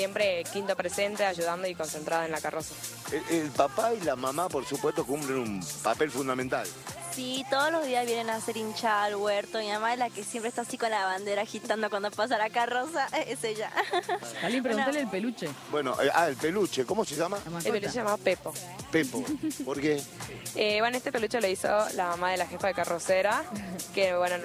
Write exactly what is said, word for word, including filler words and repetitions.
siempre quinto presente, ayudando y concentrada en la carroza. El, el papá y la mamá, por supuesto, cumplen un papel fundamental. Sí, todos los días vienen a hacer hinchada al huerto. Mi mamá es la que siempre está así con la bandera agitando cuando pasa la carroza. Es ella. Salí, preguntale el peluche. Bueno, eh, ah, el peluche, ¿cómo se llama? El peluche se llama Pepo. Pepo. ¿Por qué? Eh, bueno, este peluche lo hizo la mamá de la jefa de carrocera, que bueno,